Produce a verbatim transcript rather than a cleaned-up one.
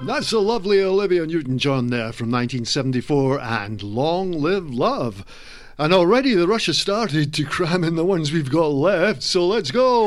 That's the lovely Olivia Newton-John there from nineteen seventy-four and Long Live Love. And already the rush has started to cram in the ones we've got left, so let's go!